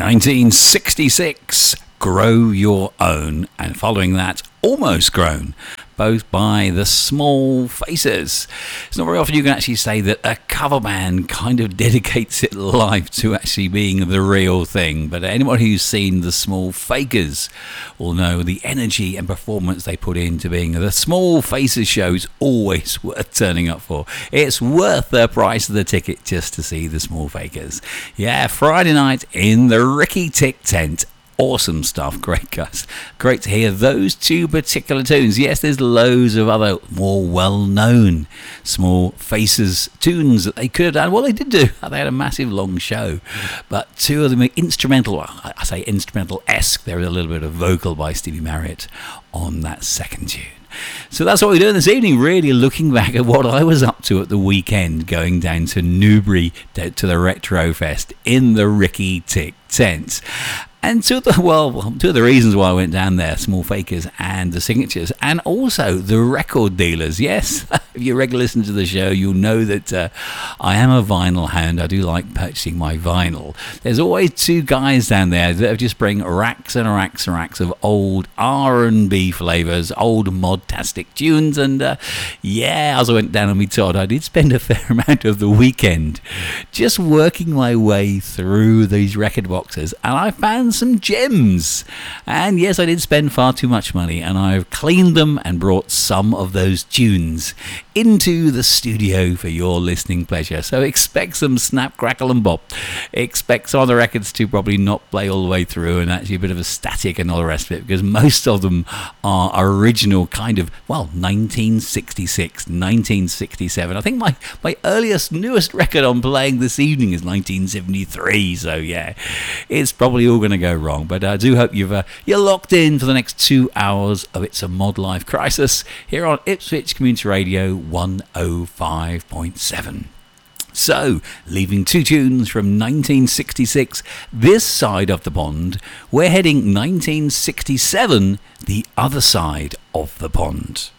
1966, Grow Your Own, and following that, Almost Grown, both by the Small Faces. It's not very often you can actually say that a cover band kind of dedicates its life to actually being the real thing, but anyone who's seen the Small Fakers will know the energy and performance they put into being the Small Faces show is always worth turning up for. It's worth the price of the ticket just to see the Small Fakers. Yeah, Friday night in the Ricky Tick tent. Awesome stuff, great guys. Great to hear those two particular tunes. Yes, there's loads of other more well-known Small Faces tunes that they could have done. Well, they did do. They had a massive long show, but two of them are instrumental. I say instrumental-esque. There is a little bit of vocal by Stevie Marriott on that second tune. So that's what we're doing this evening, really looking back at what I was up to at the weekend, going down to Newbury to the Retro Fest in the Ricky Tick tent. And two of the reasons why I went down there, Small Fakers and the Signatures, and also the record dealers. Yes, if you're a regular listener to the show, you'll know that I am a vinyl hound. I do like purchasing my vinyl. There's always two guys down there that just bring racks and racks and racks of old R&B flavours, old mod-tastic tunes, and as I went down on me Todd, I did spend a fair amount of the weekend just working my way through these record boxes, and I found some gems. And yes, I did spend far too much money, and I've cleaned them and brought some of those tunes into the studio for your listening pleasure. So expect some snap, crackle and bop. Expect some of the records to probably not play all the way through, and actually a bit of a static and all the rest of it, because most of them are original kind of 1966, 1967. I think my newest record I'm playing this evening is 1973. So yeah, it's probably all going to go wrong, but I do hope you're locked in for the next 2 hours of It's a Mod Life Crisis here on Ipswich Community Radio 105.7. So, leaving two tunes from 1966 this side of the pond, we're heading 1967 the other side of the pond.